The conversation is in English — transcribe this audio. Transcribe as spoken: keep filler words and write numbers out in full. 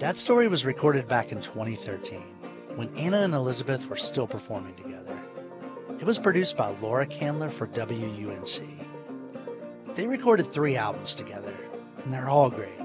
That story was recorded back in twenty thirteen, when Anna and Elizabeth were still performing together. It was produced by Laura Candler for W U N C. They recorded three albums together, and they're all great.